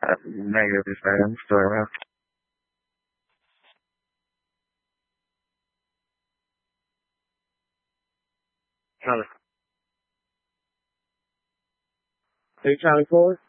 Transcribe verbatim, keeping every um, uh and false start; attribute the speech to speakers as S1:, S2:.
S1: Negative is bad. I'm still around. Are you trying to call?